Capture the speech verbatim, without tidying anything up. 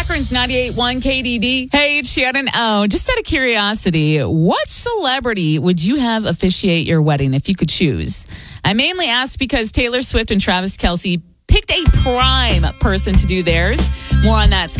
Akron's ninety-eight point one K D D. Hey, it's Shannon O. Just out of curiosity, what celebrity would you have officiate your wedding if you could choose? I mainly asked because Taylor Swift and Travis Kelce picked a prime person to do theirs. More on that's